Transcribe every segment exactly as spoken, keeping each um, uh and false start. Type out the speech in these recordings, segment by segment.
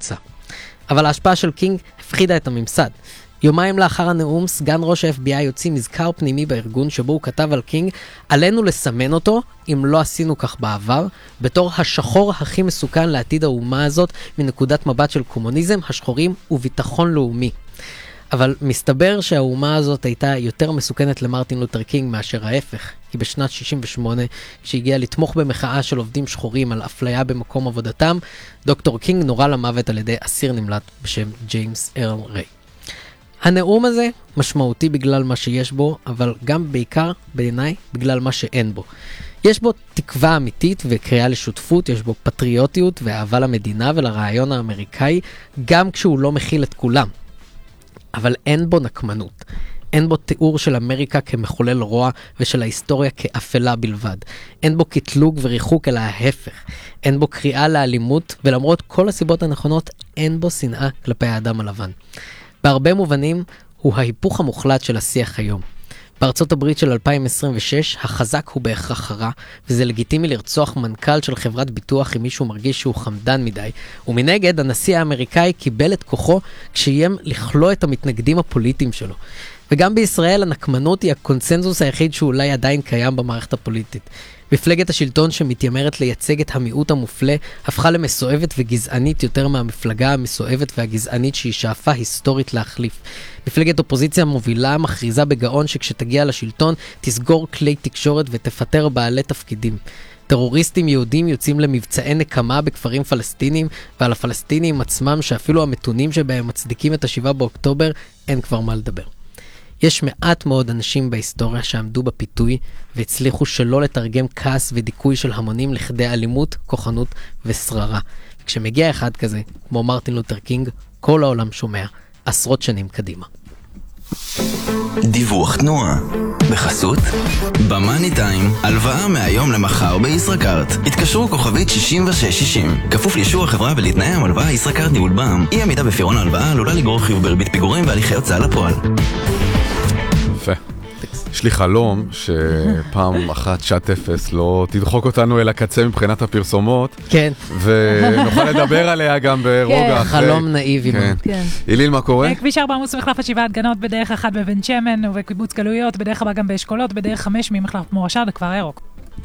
בוצע. אבל ההשפעה של קינג הפחידה את הממסד. יומיים לאחר הנאום, סגן ראש ה-אף בי איי יוציא מזכר פנימי בארגון שבו הוא כתב על קינג, עלינו לסמן אותו, אם לא עשינו כך בעבר, בתור השחור הכי מסוכן לעתיד האומה הזאת, מנקודת מבט של קומוניזם, השחורים וביטחון לאומי. אבל מסתבר שהאומה הזאת הייתה יותר מסוכנת למרטין לותר קינג מאשר ההפך, כי בשנת שישים ושמונה, כשהגיע לתמוך במחאה של עובדים שחורים על אפליה במקום עבודתם, דוקטור קינג נורה למוות על ידי אסיר נמלט בשם ג'יימס ארל ריי. הנאום הזה משמעותי בגלל מה שיש בו, אבל גם בעיקר בעיניי בגלל מה שאין בו. יש בו תקווה אמיתית וקריאה לשותפות, יש בו פטריוטיות ואהבה למדינה ולרעיון האמריקאי, גם כשהוא לא מכיל את כולם. אבל אין בו נקמנות. אין בו תיאור של אמריקה כמחולל רוע ושל ההיסטוריה כאפלה בלבד. אין בו קטלוג וריחוק אלא ההפך. אין בו קריאה לאלימות, ולמרות כל הסיבות הנכונות, אין בו שנאה כלפי האדם הלבן. בהרבה מובנים הוא ההיפוך המוחלט של השיח היום. בארצות הברית של אלפיים עשרים ושש, החזק הוא בהכרח רע, וזה לגיטימי לרצוח מנכ"ל של חברת ביטוח אם מישהו מרגיש שהוא חמדן מדי. ומנגד, הנשיא האמריקאי קיבל את כוחו כשיים לכלוא את המתנגדים הפוליטיים שלו. וגם בישראל הנקמנות היא הקונסנזוס היחיד שאולי עדיין קיים במערכת הפוליטית. מפלגת השלטון שמתיימרת לייצג את המיעוט המופלה הפכה למסואבת וגזענית יותר מהמפלגה המסואבת והגזענית שהיא שאפה היסטורית להחליף. מפלגת אופוזיציה מובילה מכריזה בגאון שכשתגיע לשלטון תסגור כלי תקשורת ותפטר בעלי תפקידים. טרוריסטים יהודים יוצאים למבצעי נקמה בכפרים פלסטינים, ועל הפלסטינים עצמם שאפילו המתונים שבהם מצדיקים את השבעה באוקטובר אין כבר מה לדבר. יש מעט מאוד אנשים בהיסטוריה שעמדו בפיתוי והצליחו שלא לתרגם כעס ודיכוי של המונים לכדי אלימות, כוחנות ושררה. וכשמגיע אחד כזה, כמו מרטין לותר קינג, כל העולם שומע עשרות שנים קדימה. דיווח תנועה בחסות במאני טיים, הלוואה מהיום למחר בישראכרט. התקשרו כוכבית שישים ושש שישים, כפוף לאישור החברה ולתנאי ההלוואה. ישראכרט ניהול בע"מ. אי עמידה בפירעון ההלוואה עלולה לגרור חיוב בריבית פיגורים והליכי הוצאה לפועל. יפה. יש לי חלום שפעם אחת שעת אפס לא תדחוק אותנו אל הקצה מבחינת הפרסומות. כן. ונוכל לדבר עליה גם ברוגע. חלום נאיבי. כן. איליל, מה קורה? כביש ארבע עמוס מחלף השבעה הדגנות בדרך אחת בבן שמן, ובקיבוץ גלויות בדרך הבא גם באשכולות, בדרך חמש ממחלף מורשה לכפר הירוק.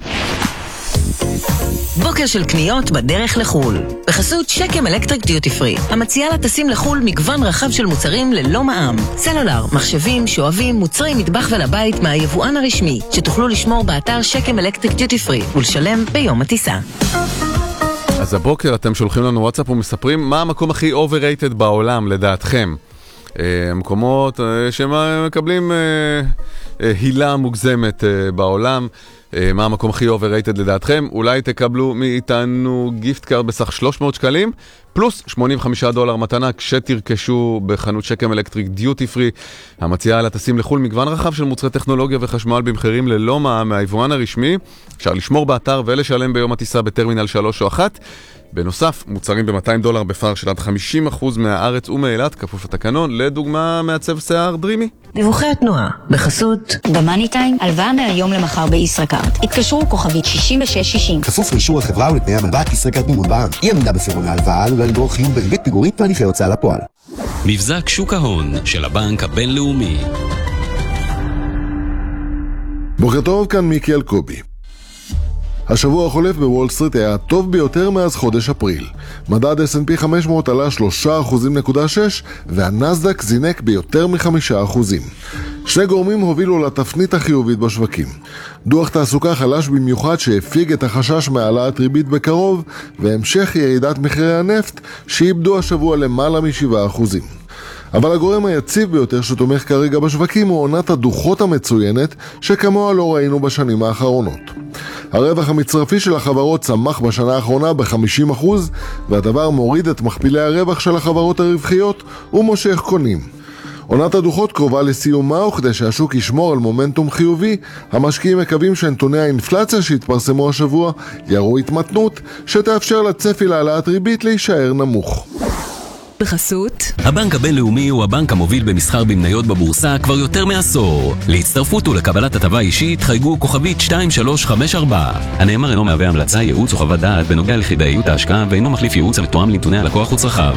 בוקר של קניות בדרך לחול. בחסות שקם אלקטריק דיוטי פרי, המציעה לטסים לחול מגוון רחב של מוצרים ללא מע"מ. סלולר, מחשבים, שואבים, מוצרי מטבח ולבית מהיבואן הרשמי, שתוכלו לשמור באתר שקם אלקטריק דיוטי פרי ולשלם ביום הטיסה. אז הבוקר אתם שולחים לנו וואטסאפ ומספרים מה המקום הכי overrated בעולם לדעתכם. מקומות שמקבלים הילה מוגזמת בעולם. מה המקום הכי overrated לדעתכם? אולי תקבלו מאיתנו גיפט קארד בסך שלוש מאות שקלים, פלוס שמונים וחמישה דולר מתנה כשתרכשו בחנות שקם אלקטריק דיוטי פרי, המציעה לטסים לחול מגוון רחב של מוצרי טכנולוגיה וחשמל במחירים ללא מע"מ מהיבואן הרשמי. אפשר לשמור באתר ולשלם ביום הטיסה בטרמינל שלוש או אחת. בנוסף, מוצרים ב-מאתיים דולר בפאר של עד חמישים אחוז מהארץ ומאילת, כפוף לתקנון, לדוגמה מעצב שיער דרימי. דיווחי התנועה בחסות במאני טיים, הלוואה מהיום למחר בישראכרט. התקשרו כוכבית שישים ושש שישים. כפוף לאישור החברה ולתנאי ההלוואה. ישראכרט ניהול בע"מ. אי עמידה בפירעון ההלוואה עלולה לגרור חיוב בריבית פיגורים והליכי הוצאה לפועל. מבזק שוק ההון של הבנק הבינלאומי. בוקר טוב, כאן מיקי אלקובי. השבוע החולף בוול סטריט היה הטוב ביותר מאז חודש אפריל. מדד אס אנד פי חמש מאות עלה שלושה אחוזים נקודה שש, והנסדק זינק ביותר מחמישה אחוזים. שני גורמים הובילו לתפנית החיובית בשווקים. דוח תעסוקה חלש במיוחד שהפיג את החשש מעלאת ריבית בקרוב, והמשך ירידת מחירי הנפט שאיבדו השבוע למעלה מ-שבעה אחוזים. אבל הגורם היציב ביותר שתומך כרגע בשווקים הוא עונת הדוחות המצוינת שכמוה לא ראינו בשנים האחרונות. הרווח המצרפי של החברות צמח בשנה האחרונה ב-חמישים אחוז, והדבר מוריד את מכפילי הרווח של החברות הרווחיות ומושך קונים. עונת הדוחות קרובה לסיומה, וכדי שהשוק ישמור על מומנטום חיובי, המשקיעים מקווים שנתוני האינפלציה שהתפרסמו השבוע יראו התמתנות שתאפשר לצפי להעלאת ריבית להישאר נמוך. בחסות הבנק הבינלאומי הוא הבנק המוביל במסחר במניות בבורסה כבר יותר מעשור. להצטרפות ולקבלת הטבה אישית חייגו כוכבית שתיים שלוש חמש ארבע. הנאמר אינו מהווה המלצה, ייעוץ או חוות דעת בנוגע לכדאיות ההשקעה ואינו מחליף ייעוץ המתואם לנתוני הלקוח וצרכיו.